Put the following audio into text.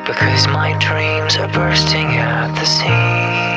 because my dreams are bursting at the seams.